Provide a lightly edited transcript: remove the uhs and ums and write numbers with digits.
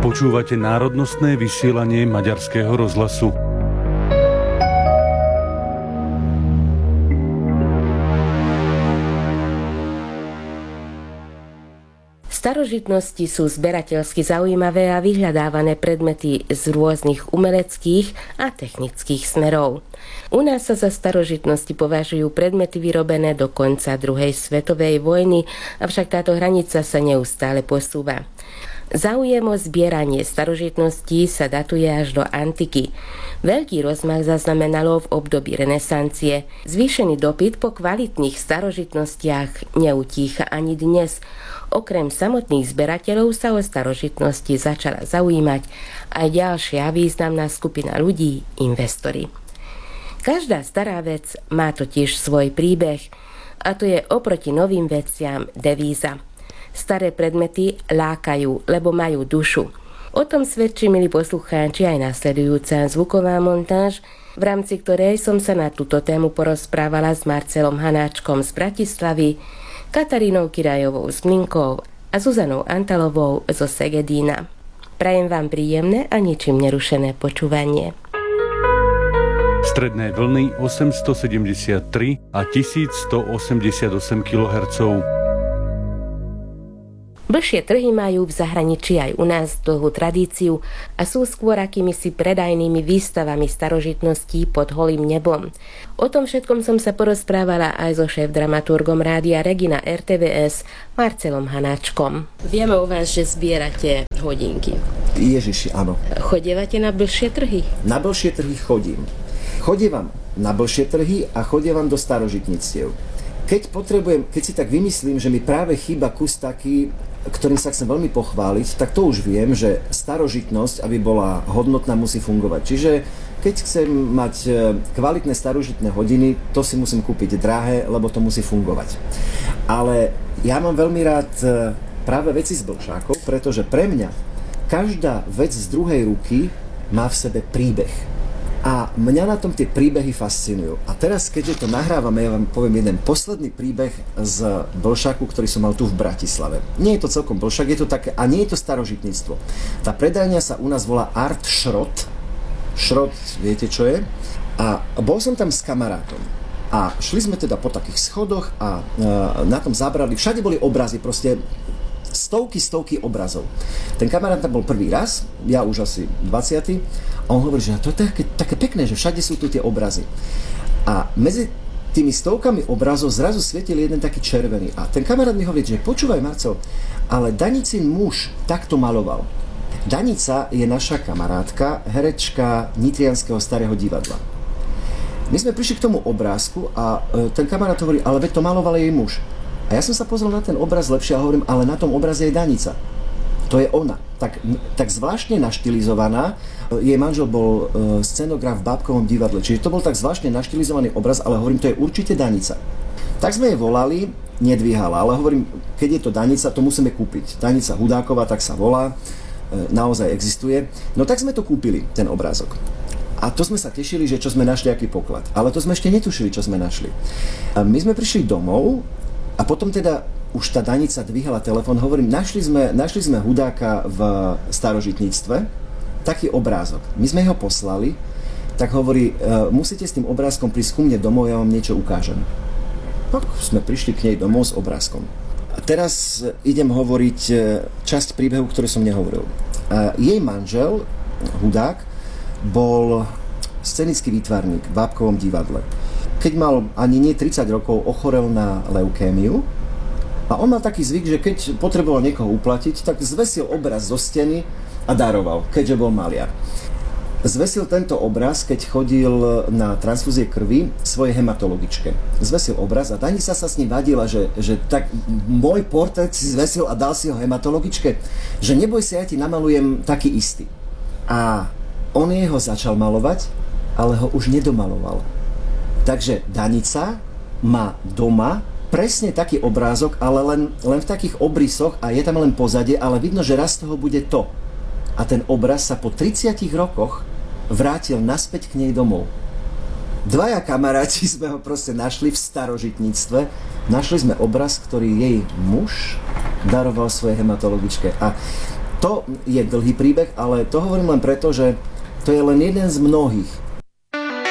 Počúvate národnostné vysielanie Maďarského rozhlasu. Starožitnosti sú zberateľsky zaujímavé a vyhľadávané predmety z rôznych umeleckých a technických smerov. U nás sa za starožitnosti považujú predmety vyrobené do konca druhej svetovej vojny, avšak táto hranica sa neustále posúva. Záujem o zbieranie starožitností sa datuje až do antiky. Veľký rozmach zaznamenalo v období renesancie. Zvýšený dopyt po kvalitných starožitnostiach neutícha ani dnes. Okrem samotných zberateľov sa o starožitnosti začala zaujímať aj ďalšia významná skupina ľudí, investori. Každá stará vec má totiž svoj príbeh a to je oproti novým veciam devíza. Staré predmety lákajú, lebo majú dušu. O tom svedčí, milí poslucháči, aj nasledujúca zvuková montáž, v rámci ktorej som sa na túto tému porozprávala s Marcelom Hanáčkom z Bratislavy, Katarínou Kirajovou z Mlynkov a Zuzanou Antalovou zo Segedína. Prajem vám príjemné a ničím nerušené počúvanie. Stredné vlny 873 a 1188 kHz. Blžšie trhy majú v zahraničí aj u nás dlhú tradíciu a sú skôr akýmisi predajnými výstavami starožitností pod holým nebom. O tom všetkom som sa porozprávala aj so šéf-dramaturgom Rádia Regina RTVS Marcelom Hanáčkom. Vieme o vás, že zbierate hodinky. Ježiši, áno. Chodievate na blžšie trhy? Na blžšie trhy chodím. Chodievam na blžšie trhy a chodievam do starožitníctiev. Keď si tak vymyslím, že mi práve chýba kus taký, ktorým sa chcem veľmi pochváliť, tak to už viem, že starožitnosť, aby bola hodnotná, musí fungovať. Čiže keď chcem mať kvalitné starožitné hodiny, to si musím kúpiť drahé, lebo to musí fungovať. Ale ja mám veľmi rád práve veci z blžákov, pretože pre mňa každá vec z druhej ruky má v sebe príbeh. A mňa na tom tie príbehy fascinujú. A teraz, keďže to nahrávame, ja vám poviem jeden posledný príbeh z blžáku, ktorý som mal tu v Bratislave. Nie je to celkom blžák, je to také, a nie je to starožitníctvo. Tá predajňa sa u nás volá Art Šrot. Šrot, viete čo je? A bol som tam s kamarátom. A šli sme teda po takých schodoch a na tom zabrali, všade boli obrazy, proste stovky obrazov. Ten kamarát tam bol prvý raz, ja už asi 20. A on hovorí, že to je také pekné, že všade sú tu tie obrazy. A medzi tými stovkami obrazov zrazu svietil jeden taký červený. A ten kamarát mi hovorí, že počúvaj Marcel, ale Danicin muž takto maloval. Danica je naša kamarátka, herečka Nitrianskeho starého divadla. My sme prišli k tomu obrázku a ten kamarát hovorí, ale veď to maloval jej muž. A ja som sa pozrel na ten obraz lepšie a hovorím, ale na tom obraze je Danica. To je ona. Tak zvláštne naštilizovaná. Jej manžel bol scenograf v Bábkovom divadle. Čiže to bol tak zvláštne naštilizovaný obraz, ale hovorím, to je určite Danica. Tak sme jej volali, nedvíhala, ale hovorím, keď je to Danica, to musíme kúpiť. Danica Hudáková, tak sa volá, naozaj existuje. No tak sme to kúpili, ten obrázok. A to sme sa tešili, že čo sme našli, aký poklad. Ale to sme ešte netušili, čo sme našli. A my sme prišli domov a potom teda už tá Danica dvíhala telefón, hovorím, našli sme Hudáka v starožitníctve, taký obrázok. My sme ho poslali, tak hovorí, musíte s tým obrázkom prísť ku mne domov, ja vám niečo ukážem. No, sme prišli k nej domov s obrázkom. A teraz idem hovoriť časť príbehu, ktorý som nehovoril. Jej manžel, Hudák, bol scenický výtvarník v Bábkovom divadle. Keď mal ani nie 30 rokov, ochorel na leukémiu a on mal taký zvyk, že keď potreboval niekoho uplatiť, tak zvesil obraz zo steny a daroval, keďže bol maliar. Zvesil tento obraz, keď chodil na transfúzie krvi svojej hematologičke. Zvesil obraz a Danica sa s ním vadila, že tak môj portrét si zvesil a dal si ho hematologičke, že neboj sa, ja ti namalujem taký istý. A on jeho začal malovať, ale ho už nedomaloval. Takže Danica má doma presne taký obrázok, ale len v takých obrysoch a je tam len pozadie, ale vidno, že raz toho bude to. A ten obraz sa po 30 rokoch vrátil naspäť k nej domov. Dvaja kamaráti sme ho proste našli v starožitníctve. Našli sme obraz, ktorý jej muž daroval svojej hematologičke. A To je dlhý príbeh, ale to hovorím len preto, že to je len jeden z mnohých.